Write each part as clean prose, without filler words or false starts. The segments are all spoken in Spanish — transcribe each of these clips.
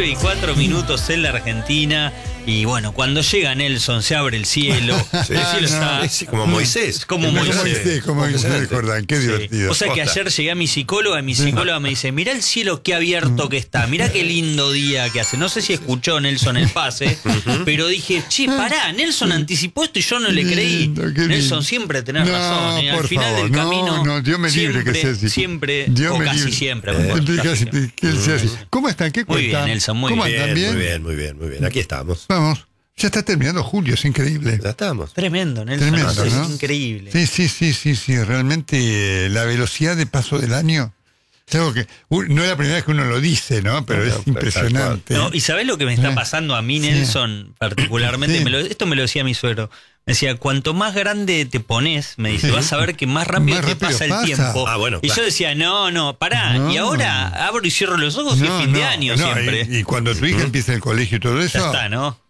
9:04 en la Argentina. Y bueno, cuando llega Nelson, se abre el cielo. Sí. El cielo está. Sí, como Moisés. Como Moisés. Como Moisés, Jordán, qué divertido. O sea que ayer llegué a mi psicóloga y mi psicóloga me dice: mirá el cielo qué abierto que está, mirá qué lindo día que hace. No sé si escuchó Nelson el pase, pero dije, che, pará, Nelson anticipó esto y yo no le creí. Nelson, siempre tenés razón. Al final del camino. No, Dios me libre que sea así. Siempre, Dios o me casi libre. siempre. Que sea así. ¿Cómo están? ¿Qué Muy cuentan? bien, Nelson, muy ¿Cómo bien. andan? Muy bien. Aquí estamos. Vamos. Ya está terminando julio, es increíble. Ya estamos. Tremendo, Nelson. Tremendo, Es ¿no? increíble. Sí. Realmente la velocidad de paso del año es algo que no es la primera vez que uno lo dice, ¿no? Pero es impresionante. No, ¿y sabés lo que me está pasando a mí, Nelson, particularmente? Sí. Esto me lo decía mi suegro. Me decía, cuanto más grande te pones, me dice, vas a ver que más rápido te pasa el tiempo. Ah, bueno, y yo decía, no, pará. No. Y ahora abro y cierro los ojos y es fin de año siempre. Y cuando tu hija empieza el colegio y todo eso, Ya está, ¿no?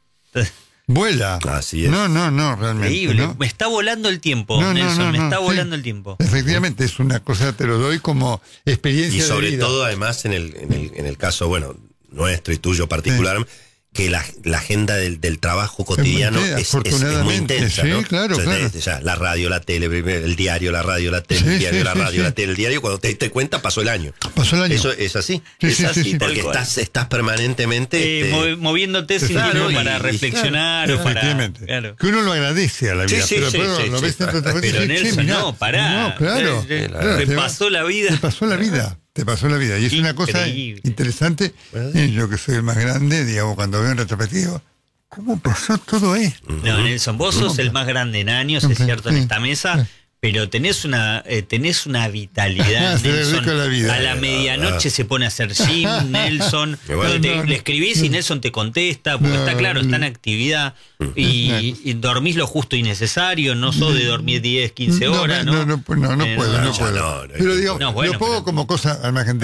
vuela. Así es. No, realmente. Increíble. ¿no? Me está volando el tiempo, Nelson. Me está volando el tiempo. Efectivamente, es una cosa, te lo doy como experiencia Y sobre de vida. todo, además, en el caso, bueno, nuestro y tuyo particular, que la agenda del trabajo cotidiano es muy intensa, sí, ¿no? claro, O sea, claro. ya, la radio, la tele, el diario, la radio, la tele, el diario, la radio, la tele, el diario. Cuando te diste cuenta, pasó el año. Pasó el año. Eso es así. Sí, Porque estás permanentemente moviéndote sin claro, tiempo y- para y- reflexionar o para. Efectivamente. Claro. Que uno lo agradece a la vida, Sí, pero sí, lo ves tanto Pero Nelson, no, pará. No, claro. Te pasó la vida. Te pasó la vida. Te pasó la vida. Y es una cosa Increíble. interesante. Yo que soy el más grande, digamos, cuando veo en retrospectivo, ¿cómo pasó todo esto? No, Nelson, vos sos el más grande en años, es cierto, en Sí. esta mesa, pero tenés una vitalidad, Se le Nelson. dedica la vida. A la medianoche se pone a hacer gym, Nelson. Bueno, Le escribís y Nelson te contesta, porque está claro, está en actividad. Y dormís lo justo y necesario, no sos de dormir 10, 15 horas, ¿no? No puedo. no, Pero digo, no, bueno, lo pongo pero- como cosa al margen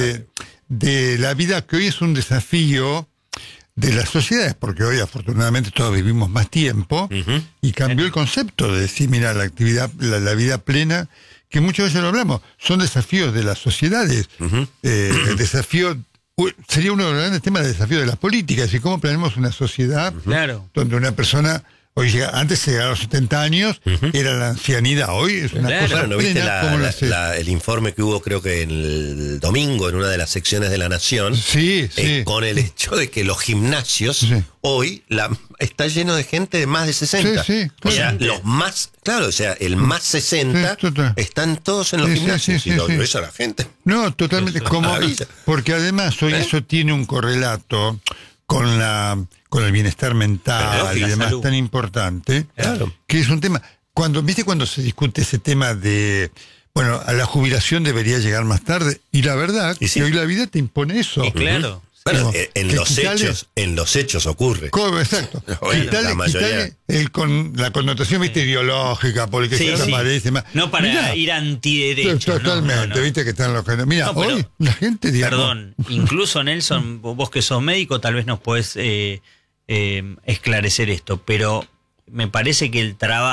de la vida, que hoy es un desafío de las sociedades, porque hoy afortunadamente todos vivimos más tiempo y cambió el concepto de decir, mira, la actividad, la vida plena, que muchas veces lo hablamos, son desafíos de las sociedades, el desafío, sería uno de los grandes temas de desafío de las políticas, y cómo planeamos una sociedad Claro. donde una persona, antes llegaba a los 70 años, era la ancianidad, hoy es una Claro. cosa Bueno, ¿no viste plena, ¿cómo lo haces? el informe que hubo, creo que el domingo, en una de las secciones de La Nación? Sí. Con el hecho de que los gimnasios Sí. hoy está lleno de gente de más de 60. Sí, O sea, claro. los más, claro, o sea, el más 60 Sí, total. están todos en los Sí, gimnasios. sí, y lo sí. ves a la gente. No, totalmente. Eso es Como, maravilla. porque además hoy eso tiene un correlato con el bienestar mental Pero y la demás salud. tan importante, Claro. que es un tema. Cuando se discute ese tema de, bueno, a la jubilación debería llegar más tarde, y la verdad Y sí. que hoy la vida te impone eso. Y claro. Bueno, Como en que los hechos ocurre. Exacto. Bueno, la mayoría. Con la connotación ideológica, porque Sí, se sí. aparece más. No para Mirá, ir antiderechos. totalmente, no. viste que están los que. Mira, No, pero- hoy la gente, digamos. Perdón, incluso Nelson, vos que sos médico, tal vez nos podés esclarecer esto, pero me parece que el trabajo